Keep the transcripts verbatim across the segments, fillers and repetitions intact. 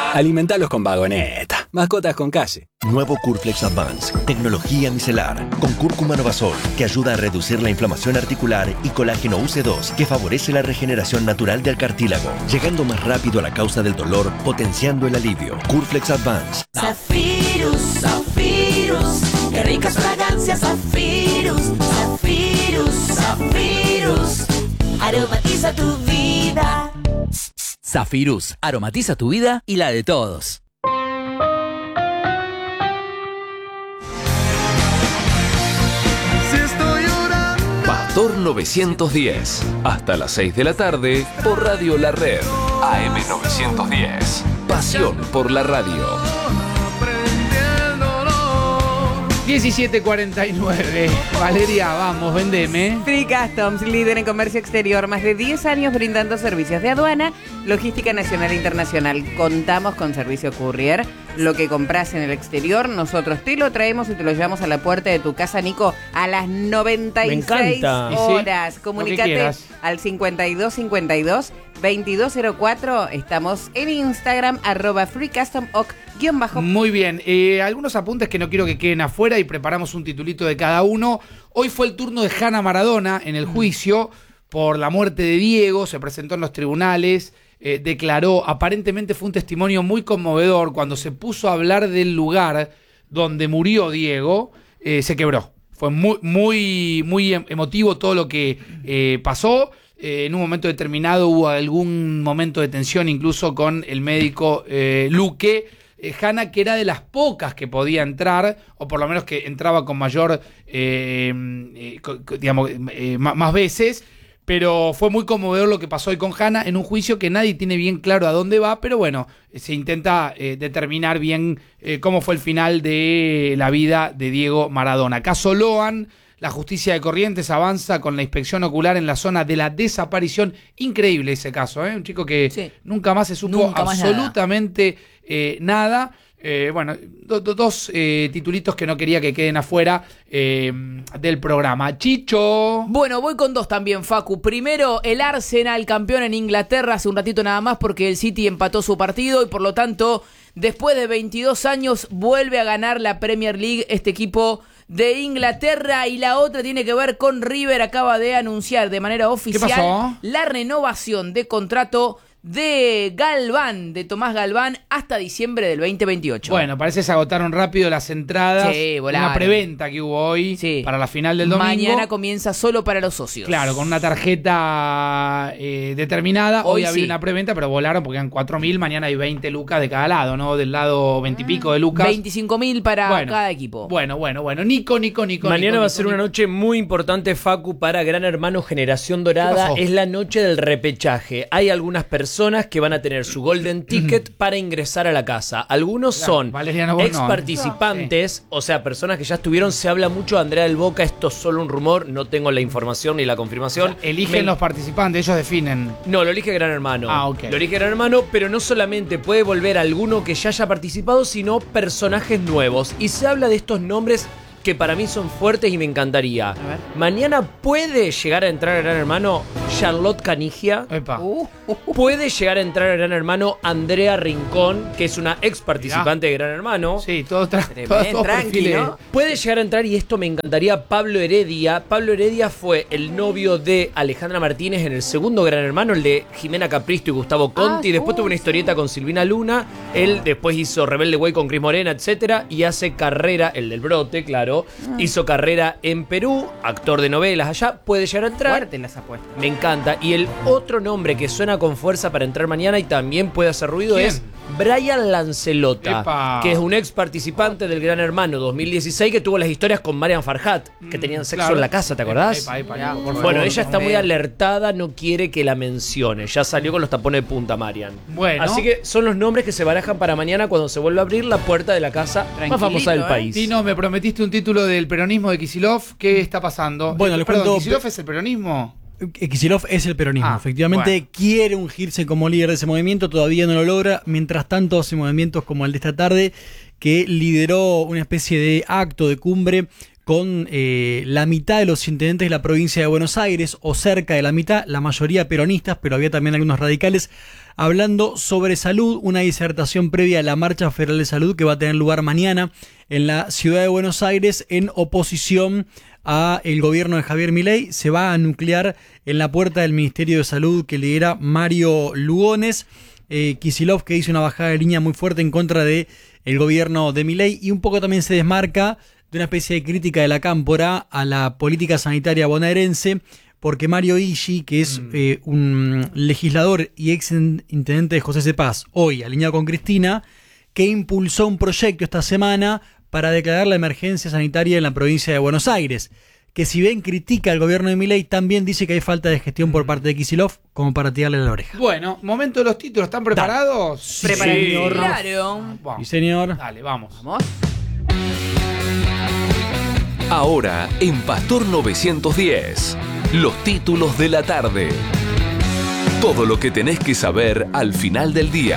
Alimentalos con Vagoneta. Mascotas con calle. Nuevo Curflex Advance. Tecnología micelar. Con cúrcuma Novasol, que ayuda a reducir la inflamación articular, y colágeno U C dos, que favorece la regeneración natural del cartílago, llegando más rápido a la causa del dolor, potenciando el alivio. Curflex Advance. Zafirus, Zafirus. Qué ricas fragancias, Zafirus. Zafirus, Zafirus. Aromatiza tu vida. Zafirus, aromatiza tu vida y la de todos. Pastor novecientos diez. Hasta las seis de la tarde por Radio La Red. A M novecientos diez. Pasión por la radio. diecisiete cuarenta y nueve. Valeria, vamos, vendeme. Free Customs, líder en comercio exterior, más de diez años brindando servicios de aduana, logística nacional e internacional. Contamos con servicio courier. Lo que compras en el exterior, nosotros te lo traemos y te lo llevamos a la puerta de tu casa, Nico, a las noventa y seis horas. Sí, comunicate al cincuenta y dos cincuenta y dos veintidós cero cuatro. Estamos en Instagram, arroba freecustomoc guión bajo. Muy bien, eh, algunos apuntes que no quiero que queden afuera y preparamos un titulito de cada uno. Hoy fue el turno de Hannah Maradona en el juicio por la muerte de Diego. Se presentó en los tribunales, eh, declaró, aparentemente fue un testimonio muy conmovedor. Cuando se puso a hablar del lugar donde murió Diego, eh, se quebró. Fue muy, muy, muy emotivo todo lo que eh, pasó. Eh, en un momento determinado hubo algún momento de tensión incluso con el médico eh, Luque. Eh, Hannah, que era de las pocas que podía entrar, o por lo menos que entraba con mayor, eh, eh, digamos, eh, más veces, pero fue muy conmovedor lo que pasó hoy con Hannah en un juicio que nadie tiene bien claro a dónde va, pero bueno, se intenta eh, determinar bien eh, cómo fue el final de la vida de Diego Maradona. Caso Loan. La justicia de Corrientes avanza con la inspección ocular en la zona de la desaparición. Increíble ese caso, ¿eh? Un chico que sí. nunca más se supo nunca absolutamente nada. Eh, nada. Eh, bueno, do, do, dos eh, titulitos que no quería que queden afuera eh, del programa. Chicho. Bueno, voy con dos también, Facu. Primero, el Arsenal, campeón en Inglaterra hace un ratito nada más porque el City empató su partido y por lo tanto, después de veintidós años, vuelve a ganar la Premier League este equipo de Inglaterra. Y la otra tiene que ver con River. Acaba de anunciar de manera oficial la renovación de contrato de Galván, de Tomás Galván, hasta diciembre del veinte veintiocho. Bueno, parece que se agotaron rápido las entradas. Sí, volaron. Una preventa que hubo hoy sí. para la final del domingo. Mañana comienza solo para los socios. Claro, con una tarjeta eh, determinada. Hoy, hoy había sí. una preventa, pero volaron porque eran cuatro mil. Mañana hay veinte lucas de cada lado, ¿no? Del lado veinte y pico de lucas. veinticinco mil para bueno, cada equipo. Bueno, bueno, bueno. Nico, Nico, Nico. Mañana Nico, va Nico, a ser Nico. una noche muy importante, Facu, para Gran Hermano Generación Dorada. Es la noche del repechaje. Hay algunas personas que van a tener su golden ticket para ingresar a la casa. Algunos claro, son Valeriano ex participantes, sí. o sea, personas que ya estuvieron. Se habla mucho de Andrea del Boca, esto es solo un rumor, no tengo la información ni la confirmación. O sea, eligen Me... los participantes, ellos definen. No, lo elige Gran Hermano. Ah, ok. Lo elige Gran Hermano, pero no solamente puede volver alguno que ya haya participado, sino personajes nuevos. Y se habla de estos nombres que para mí son fuertes y me encantaría. Mañana puede llegar a entrar a Gran Hermano Charlotte Canigia. Uh, uh, uh. Puede llegar a entrar a Gran Hermano Andrea Rincón, que es una ex participante Mirá. de Gran Hermano. Sí, todo, tra- todo, todo tranquilo. Puede llegar a entrar, y esto me encantaría, Pablo Heredia. Pablo Heredia fue el novio de Alejandra Martínez en el segundo Gran Hermano, el de Jimena Capristo y Gustavo Conti. Ah, después uh, tuvo una historieta con Silvina Luna. Él después hizo Rebelde Way con Cris Morena, etcétera. Y hace carrera, el del brote, claro. Hizo carrera en Perú, actor de novelas allá, puede llegar a entrar. Fuerte las apuestas. Me encanta. Y el otro nombre que suena con fuerza para entrar mañana y también puede hacer ruido ¿Quién? es Brian Lancelota, Epa. que es un ex participante del Gran Hermano dos mil dieciséis que tuvo las historias con Marian Farhat, que tenían sexo claro. en la casa, ¿te acordás? Epa, epa, epa, bueno, favor, ella está muy alertada, no quiere que la mencione. Ya salió con los tapones de punta, Marian. Bueno. Así que son los nombres que se barajan para mañana cuando se vuelva a abrir la puerta de la casa más famosa del ¿eh? país. Tino, me prometiste un título del peronismo de Kicillof. ¿Qué está pasando? Bueno, les Perdón, cuento. ¿Kicillof es el peronismo? Kicillof es el peronismo, ah, efectivamente bueno. quiere ungirse como líder de ese movimiento, todavía no lo logra. Mientras tanto hace movimientos como el de esta tarde, que lideró una especie de acto de cumbre con eh, la mitad de los intendentes de la provincia de Buenos Aires, o cerca de la mitad, la mayoría peronistas, pero había también algunos radicales. hablando sobre salud, una disertación previa a la Marcha Federal de Salud que va a tener lugar mañana en la ciudad de Buenos Aires en oposición a el gobierno de Javier Milei. Se va a nuclear en la puerta del Ministerio de Salud que lidera Mario Lugones. Eh, Kicillof, que hizo una bajada de línea muy fuerte en contra de el gobierno de Milei, y un poco también se desmarca de una especie de crítica de la cámpora a la política sanitaria bonaerense, porque Mario Iggi, que es mm. eh, un legislador y ex intendente de José Cepaz, hoy alineado con Cristina, que impulsó un proyecto esta semana para declarar la emergencia sanitaria en la provincia de Buenos Aires, que si bien critica al gobierno de Milei, también dice que hay falta de gestión por parte de Kicillof como para tirarle la oreja. Bueno, momento de los títulos, ¿están preparados? Sí, señor. Claro. Sí, señor. Dale, vamos. Vamos. Ahora en Pastor novecientos diez, los títulos de la tarde. Todo lo que tenés que saber al final del día.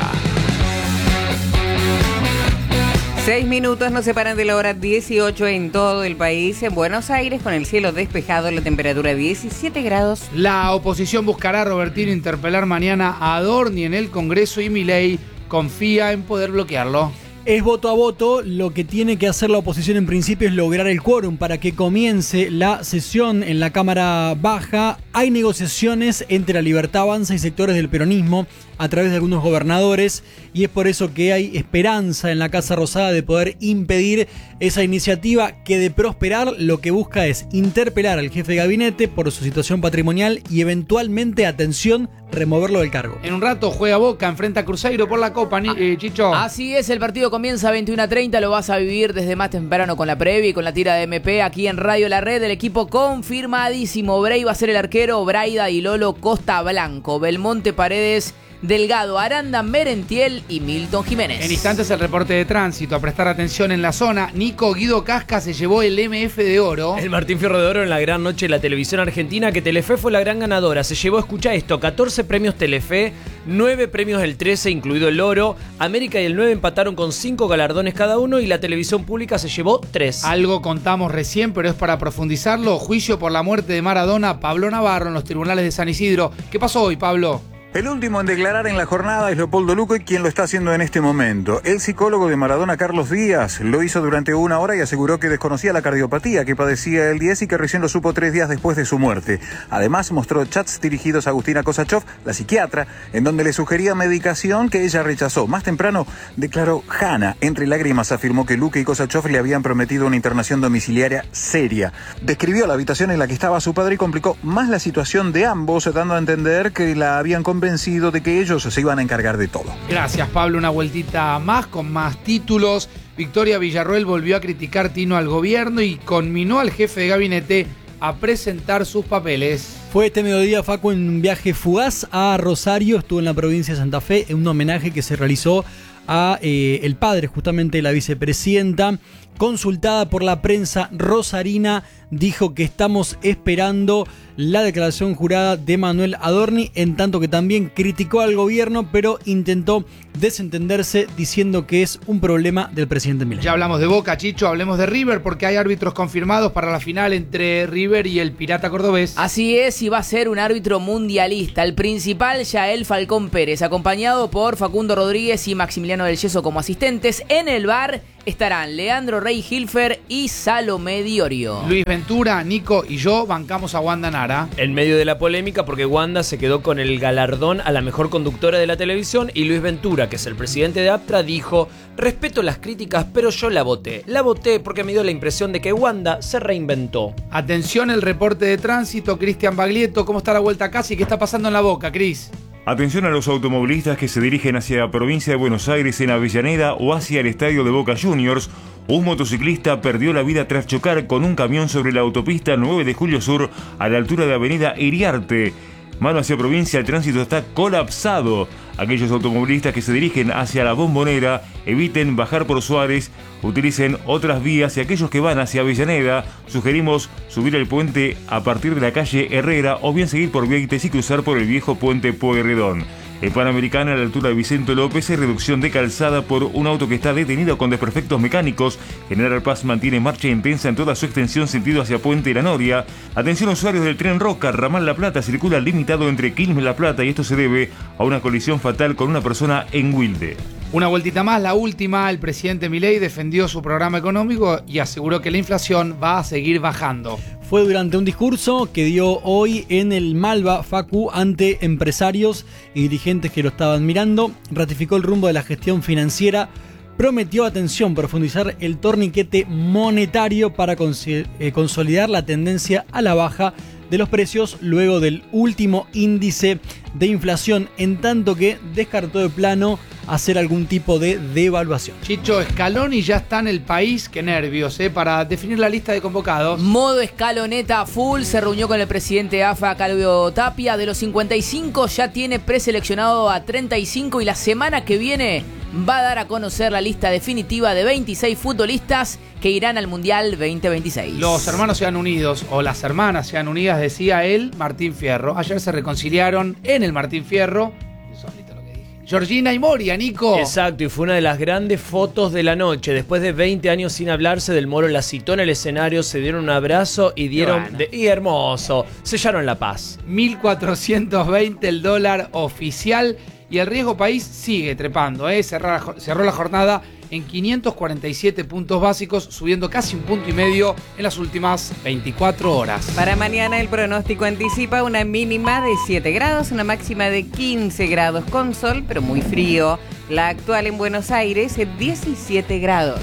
Seis minutos nos separan de la hora dieciocho en todo el país. En Buenos Aires, con el cielo despejado, la temperatura diecisiete grados. La oposición buscará a Robertino interpelar mañana a Adorni en el Congreso y Milei confía en poder bloquearlo. Es voto a voto. Lo que tiene que hacer la oposición en principio es lograr el quórum para que comience la sesión en la Cámara Baja. Hay negociaciones entre la Libertad Avanza y sectores del peronismo a través de algunos gobernadores, y es por eso que hay esperanza en la Casa Rosada de poder impedir esa iniciativa que, de prosperar, lo que busca es interpelar al jefe de gabinete por su situación patrimonial y eventualmente, atención, removerlo del cargo. En un rato juega Boca, enfrenta a Cruzeiro por la Copa, eh, Chicho. Así es, el partido comienza a veintiuna treinta, lo vas a vivir desde más temprano con la previa y con la tira de M P aquí en Radio La Red. El equipo confirmadísimo: Bray va a ser el arquero, Braida y Lolo Costa Blanco, Belmonte, Paredes, Delgado, Aranda, Merentiel y Milton Jiménez. En instantes el reporte de tránsito. A prestar atención en la zona. Nico Guido Casca se llevó el M F de oro. El Martín Fierro de Oro en la gran noche de la televisión argentina, que Telefe fue la gran ganadora. Se llevó, escucha esto, catorce premios Telefe, nueve premios el trece, incluido el oro. América y el nueve empataron con cinco galardones cada uno, y la televisión pública se llevó tres. Algo contamos recién, pero es para profundizarlo. Juicio por la muerte de Maradona, Pablo Navarro, en los tribunales de San Isidro. ¿Qué pasó hoy, Pablo? El último en declarar en la jornada es Leopoldo Luco, quien lo está haciendo en este momento. El psicólogo de Maradona, Carlos Díaz, lo hizo durante una hora y aseguró que desconocía la cardiopatía que padecía el diez y que recién lo supo tres días después de su muerte. Además, mostró chats dirigidos a Agustina Kosachov, la psiquiatra, en donde le sugería medicación que ella rechazó. Más temprano declaró Hanna. Entre lágrimas afirmó que Luque y Kosachov le habían prometido una internación domiciliaria seria. Describió la habitación en la que estaba su padre y complicó más la situación de ambos, dando a entender que la habían convencido convencido de que ellos se iban a encargar de todo. Gracias, Pablo. Una vueltita más con más títulos. Victoria Villarroel volvió a criticar Tino al gobierno y conminó al jefe de gabinete a presentar sus papeles. Fue este mediodía, Facu, en un viaje fugaz a Rosario. Estuvo en la provincia de Santa Fe en un homenaje que se realizó a eh, el padre justamente de la vicepresidenta. Consultada por la prensa rosarina, dijo que estamos esperando la declaración jurada de Manuel Adorni, en tanto que también criticó al gobierno, pero intentó desentenderse diciendo que es un problema del presidente Milei. Ya hablamos de Boca, Chicho, hablemos de River, porque hay árbitros confirmados para la final entre River y el Pirata Cordobés. Así es, y va a ser un árbitro mundialista. El principal, Yael Falcón Pérez, acompañado por Facundo Rodríguez y Maximiliano del Yeso como asistentes. En el V A R estarán Leandro Rey Hilfer y Salomé Diorio. Luis Ventura, Nico y yo bancamos a Wanda Nara. En medio de la polémica, porque Wanda se quedó con el galardón a la mejor conductora de la televisión, y Luis Ventura, que es el presidente de APTRA, dijo: respeto las críticas, pero yo la voté. La voté porque me dio la impresión de que Wanda se reinventó. Atención, el reporte de tránsito. Cristian Baglietto, ¿cómo está la vuelta a casa y qué está pasando en La Boca, Cris? Atención a los automovilistas que se dirigen hacia la provincia de Buenos Aires en Avellaneda o hacia el estadio de Boca Juniors. Un motociclista perdió la vida tras chocar con un camión sobre la autopista nueve de Julio Sur a la altura de Avenida Iriarte. Mano hacia provincia, el tránsito está colapsado. Aquellos automovilistas que se dirigen hacia la Bombonera eviten bajar por Suárez, utilicen otras vías, y aquellos que van hacia Avellaneda sugerimos subir el puente a partir de la calle Herrera o bien seguir por Vieites y cruzar por el viejo puente Pueyrredón. En Panamericana, a la altura de Vicente López, hay reducción de calzada por un auto que está detenido con desperfectos mecánicos. General Paz mantiene marcha intensa en toda su extensión sentido hacia Puente La Noria. Atención usuarios del tren Roca, ramal La Plata circula limitado entre Quilmes La Plata y esto se debe a una colisión fatal con una persona en Wilde. Una vueltita más, la última, el presidente Milei defendió su programa económico y aseguró que la inflación va a seguir bajando. Fue durante un discurso que dio hoy en el Malva, Facu, ante empresarios y dirigentes que lo estaban mirando. Ratificó el rumbo de la gestión financiera. Prometió, atención, profundizar el torniquete monetario para cons- eh, consolidar la tendencia a la baja de los precios luego del último índice de inflación, en tanto que descartó de plano hacer algún tipo de devaluación. Chicho, Scaloni ya está en el país, qué nervios, ¿eh? Para definir la lista de convocados. Modo escaloneta full, se reunió con el presidente de A F A, Calvio Tapia. De los cincuenta y cinco ya tiene preseleccionado a treinta y cinco y la semana que viene va a dar a conocer la lista definitiva de veintiséis futbolistas que irán al Mundial veinte veintiséis. Los hermanos sean unidos, o las hermanas sean unidas, decía él, Martín Fierro. Ayer se reconciliaron en el Martín Fierro. Insólito lo que dije. Georgina y Moria, Nico. Exacto, y fue una de las grandes fotos de la noche. Después de veinte años sin hablarse, Del Moro la citó en el escenario, se dieron un abrazo y dieron... Bueno. De, y hermoso, sellaron la paz. mil cuatrocientos veinte el dólar oficial y el riesgo país sigue trepando. ¿eh? Cerró, cerró la jornada en quinientos cuarenta y siete puntos básicos, subiendo casi un punto y medio en las últimas veinticuatro horas. Para mañana el pronóstico anticipa una mínima de siete grados, una máxima de quince grados con sol, pero muy frío. La actual en Buenos Aires es diecisiete grados.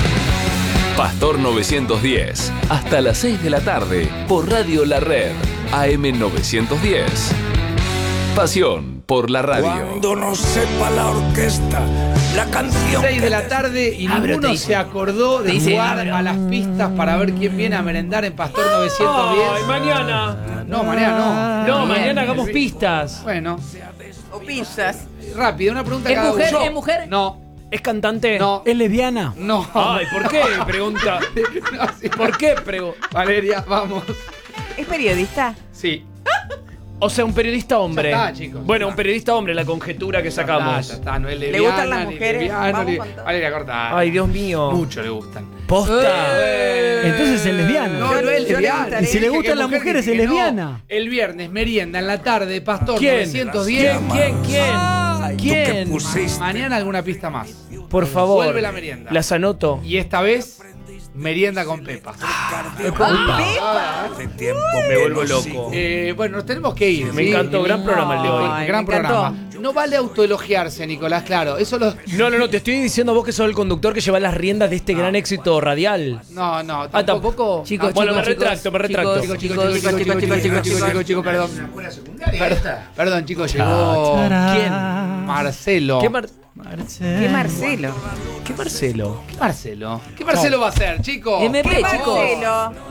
Pastor novecientos diez, hasta las seis de la tarde, por Radio La Red, A M novecientos diez. Pasión por la radio. Cuando no sepa la orquesta, la canción. seis de la tarde y Ah, pero ninguno te dice- se acordó de te dice- jugar a las pistas para ver quién viene a merendar en Pastor novecientos diez. Ay, mañana. No, mañana no. No, Bien. mañana hagamos pistas. Bueno, O pizzas. rápido, una pregunta ¿Es cada mujer? uno. ¿Es mujer? No, ¿Es cantante? no, ¿Es lesbiana? no. Ay, ¿por qué? Pregunta. No, sí. ¿Por qué? Prego. Valeria, vamos. ¿Es periodista? Sí. O sea, un periodista hombre. Ya está, chicos. Bueno, un periodista hombre, la conjetura que sacamos. Ya está, no es ¿Le lesbiana, gustan las ni mujeres? lesbiano, Vamos ni- con todo. Valeria, corta. Ay, Dios mío. Mucho le gustan. Posta. Entonces es lesbiana. No, no es Yo le lesbiana. gustaré. Y si le Dije gustan que las mujer, mujeres, dije es que no. lesbiana. El viernes, merienda en la tarde, Pastor ¿Quién? novecientos diez. ¿Quién? ¿Quién? ¿Quién? Tú que ¿Quién? pusiste. Mañana alguna pista más. Por favor. Vuelve la merienda. Las anoto. Y esta vez, merienda con Pepa. Hace tiempo Me que vuelvo no loco. sigo. Eh, bueno, nos tenemos que ir. Me ¿sí? encantó, gran programa el de hoy. Ay, Gran me encantó. programa. No vale autoelogiarse, Nicolás, claro. Eso lo. No, no, no, te estoy diciendo a vos que sos el conductor que lleva las riendas de este gran éxito radial. No, no. Ah, tampoco. Chicos, Ah, bueno, chicos, me chicos, retracto, me retracto. chicos, Chicos, chicos, chicos, chicos, chicos, chicos, chicos, chicos, chicos, perdón. Perdón, perdón, chicos, llegó. ¿Quién? Marcelo. ¿Qué, Mar- ¿Qué Marcelo? ¿Qué Marcelo? ¿Qué Marcelo? ¿Qué Marcelo va a hacer, chicos? M P, ¿Qué chicos. Marcelo?